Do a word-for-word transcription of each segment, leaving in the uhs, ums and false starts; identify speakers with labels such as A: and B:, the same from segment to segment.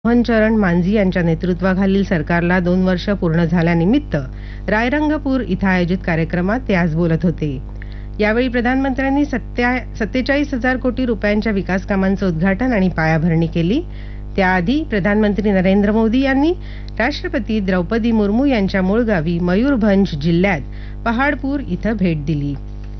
A: मोहनचरण मांझी यांच्या नेतृत्वाखालील सरकारला दोन वर्ष पूर्ण झाल्यानिमित्त रायरंगपूर इथं आयोजित कार्यक्रमात ते आज बोलत होते. यावेळी प्रधानमंत्र्यांनी सत्तेचाळीस हजार कोटी रुपयांच्या विकास कामांचं उद्घाटन आणि पायाभरणी केली. त्याआधी प्रधानमंत्री नरेंद्र मोदी यांनी राष्ट्रपती द्रौपदी मुर्मू यांच्या मूळ गावी मयूरभंज जिल्ह्यात पहाडपूर इथं भेट दिली.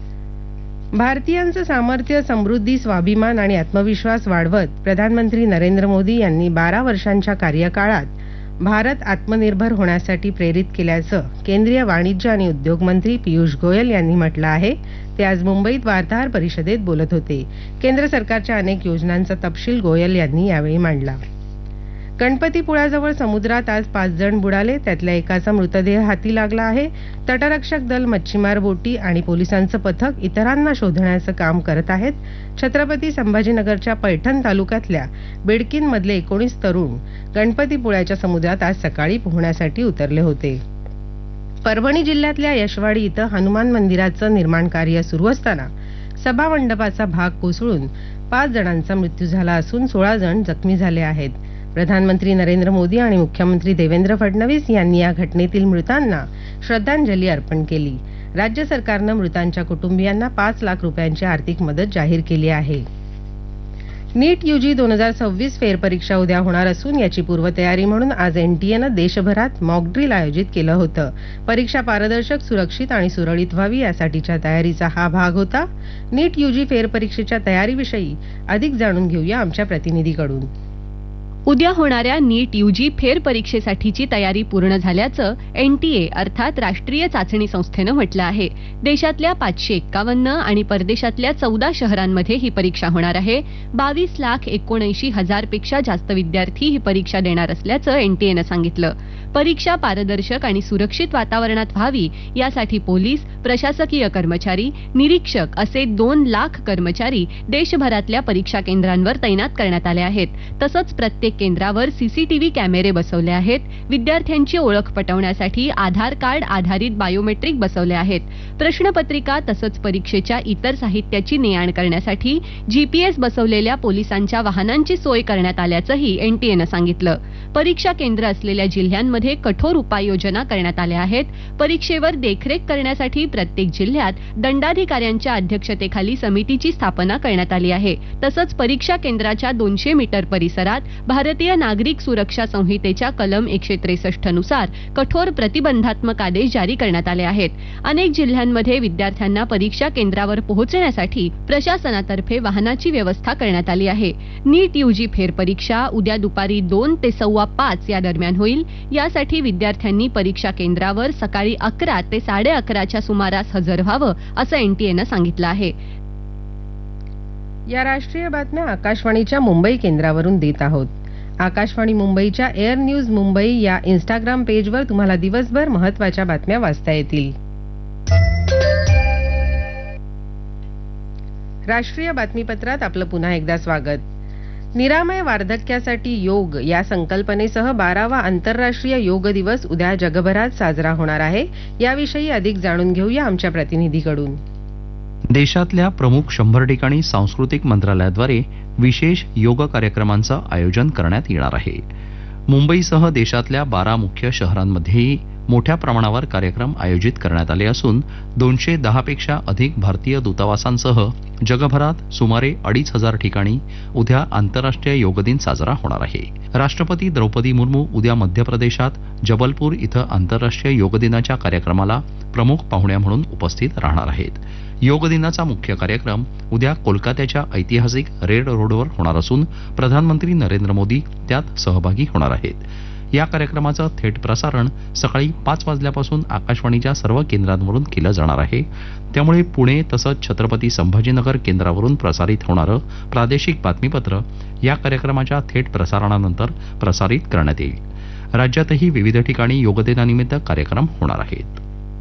A: भारतीयांचं सामर्थ्य, समृद्धी, स्वाभिमान आणि आत्मविश्वास वाढवत प्रधानमंत्री नरेंद्र मोदी यांनी बारा वर्षांच्या कार्यकाळात भारत आत्मनिर्भर होण्यासाठी प्रेरित केल्याचं केंद्रीय वाणिज्य आणि उद्योग मंत्री पियुष गोयल यांनी म्हटलं आहे. ते आज मुंबईत वार्ताहर परिषदेत बोलत होते. केंद्र सरकारच्या अनेक योजनांचा तपशील गोयल यांनी यावेळी मांडला. गणपतीपुळ्याजवळ समुद्रात आज पाच जण बुडाले. त्यातल्या एकाचा मृतदेह हाती लागला आहे. तटरक्षक दल, मच्छीमार बोटी आणि पोलिसांचं पथक इतरांना शोधण्याचं काम करत आहेत. छत्रपती संभाजीनगरच्या पैठण तालुक्यातल्या बिडकीनमधले एकोणीस तरुण गणपतीपुळ्याच्या समुद्रात आज सकाळी पोहण्यासाठी उतरले होते. परभणी जिल्ह्यातल्या यशवाडी इथं हनुमान मंदिराचं निर्माण कार्य सुरू असताना सभामंडपाचा भाग कोसळून पाच जणांचा मृत्यू झाला असून सोळा जण जखमी झाले आहेत. प्रधानमंत्री नरेंद्र मोदी आणि मुख्यमंत्री देवेंद्र फडणवीस यांनी या घटनेतील मृतांना श्रद्धांजली अर्पण केली. राज्य सरकारनं मृतांच्या कुटुंबियांना पाच लाख रुपयांची आर्थिक मदत जाहीर केली आहे. नीट यूजी दोन हजार सव्वीस फेरपरीक्षा उद्या होणार असून याची पूर्वतयारी म्हणून आज एनटीएनं देशभरात मॉकड्रिल आयोजित केलं होतं. परीक्षा पारदर्शक, सुरक्षित आणि सुरळीत व्हावी यासाठीच्या तयारीचा हा भाग होता. नीट यूजी फेरपरीक्षेच्या तयारीविषयी अधिक जाणून घेऊया आमच्या प्रतिनिधीकडून.
B: उद्या होणाऱ्या नीट यूजी फेरपरीक्षेसाठीची तयारी पूर्ण झाल्याचं एनटीए अर्थात राष्ट्रीय चाचणी संस्थेनं म्हटलं आहे. देशातल्या पाचशे एक्कावन्न आणि परदेशातल्या चौदा शहरांमध्ये ही परीक्षा होणार आहे. बावीस लाख एकोणऐंशी हजार पेक्षा जास्त विद्यार्थी ही परीक्षा देणार असल्याचं एनटीएनं सांगितलं. परीक्षा पारदर्शक आणि सुरक्षित वातावरणात व्हावी यासाठी पोलीस, प्रशासकीय कर्मचारी, निरीक्षक असे दोन लाख कर्मचारी देशभरातल्या परीक्षा केंद्रांवर तैनात करण्यात आले आहेत. तसंच प्रत्येक केंद्रावर सीसीटीव्ही कॅमेरे बसवले आहेत. विद्यार्थ्यांची ओळख पटवण्यासाठी आधार कार्ड आधारित बायोमेट्रिक बसवले आहेत. प्रश्नपत्रिका तसंच परीक्षेच्या इतर साहित्याची ने-आण करण्यासाठी जीपीएस बसवलेल्या पोलिसांच्या वाहनांची सोय करण्यात आल्याचंही एनटीएनं सांगितलं. परीक्षा केंद्र असलेल्या जिल्ह्यांमध्ये कठोर उपाययोजना करण्यात आल्या आहेत. परीक्षेवर देखरेख करण्यासाठी प्रत्येक जिल्ह्यात दंडाधिकाऱ्यांच्या अध्यक्षतेखाली समितीची स्थापना करण्यात आली आहे. तसंच परीक्षा केंद्राच्या दोनशे मीटर परिसरात भारतीय नागरिक सुरक्षा संहितेच्या कलम एकशे त्रेसष्ट नुसार कठोर प्रतिबंधात्मक आदेश जारी करण्यात आले आहेत. अनेक जिल्ह्यांमध्ये विद्यार्थ्यांना परीक्षा केंद्रावर पोहोचण्यासाठी प्रशासनातर्फे वाहनाची व्यवस्था करण्यात आली आहे. नीट यूजी फेरपरीक्षा उद्या दुपारी दोन ते सव्वा पाच या दरम्यान होईल. यासाठी विद्यार्थ्यांनी परीक्षा केंद्रावर सकाळी अकरा ते साडे अकराच्या सुमारास हजर व्हावं असं एनटीएनं सांगितलं आहे.
A: या राष्ट्रीय बातम्या आकाशवाणीच्या मुंबई केंद्रावरून देत आहोत. आकाशवाणी मुंबईच्या एअर न्यूज मुंबई या इन्स्टाग्राम पेजवर तुम्हाला दिवसभर महत्त्वाच्या बातम्या वाचता येतील. राष्ट्रीय बातमीपत्रात आपलं पुन्हा एकदा स्वागत. निरामय वार्धक्यासाठी योग या संकल्पनेसह बारावा आंतरराष्ट्रीय योग दिवस उद्या जगभरात साजरा होणार आहे. याविषयी अधिक जाणून घेऊया आमच्या प्रतिनिधीकडून.
C: देशातल्या प्रमुख शंभर ठिकाणी सांस्कृतिक मंत्रालयाद्वारे विशेष योग कार्यक्रमांचं आयोजन करण्यात येणार आहे. मुंबईसह देशातल्या बारा मुख्य शहरांमध्येही मोठ्या प्रमाणावर कार्यक्रम आयोजित करण्यात आले असून दोनशे दहा पेक्षा अधिक भारतीय दूतावासांसह जगभरात सुमारे अडीच हजार ठिकाणी उद्या आंतरराष्ट्रीय योग दिन साजरा होणार आहे. राष्ट्रपती द्रौपदी मुर्मू उद्या मध्य प्रदेशात जबलपूर इथं आंतरराष्ट्रीय योग दिनाच्या कार्यक्रमाला प्रमुख पाहुण्या म्हणून उपस्थित राहणार आहेत. योग दिनाचा मुख्य कार्यक्रम उद्या कोलकात्याच्या ऐतिहासिक रेड रोडवर होणार असून प्रधानमंत्री नरेंद्र मोदी त्यात सहभागी होणार आहेत. या कार्यक्रमाचं थेट प्रसारण सकाळी पाच वाजल्यापासून आकाशवाणीच्या सर्व केंद्रांवरून केलं जाणार आहे. त्यामुळे पुणे तसंच छत्रपती संभाजीनगर केंद्रावरून प्रसारित होणारं प्रादेशिक बातमीपत्र या कार्यक्रमाच्या थेट प्रसारणानंतर प्रसारित करण्यात येईल. राज्यातही विविध ठिकाणी योग दिनानिमित्त कार्यक्रम होणार आहेत.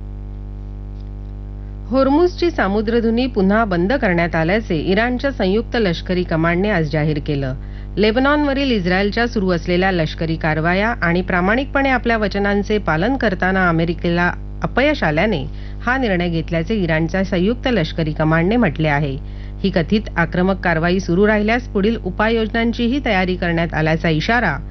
A: होर्मुझची सामुद्रधुनी पुन्हा बंद करण्यात आल्याचे इराणच्या संयुक्त लष्करी कमांडने आज जाहीर केलं. लेबनॉनवरील इस्रायलच्या सुरू असलेल्या लष्करी कारवाया आणि प्रामाणिकपणे आपल्या वचनांचे पालन करताना अमेरिकेला अपयश आल्याने हा निर्णय घेतल्याचे इराणच्या संयुक्त लष्करी कमांडने म्हटले आहे. ही कथित आक्रमक कारवाई सुरू राहिल्यास पुढील उपाययोजनांचीही तयारी करण्यात आल्याचा इशारा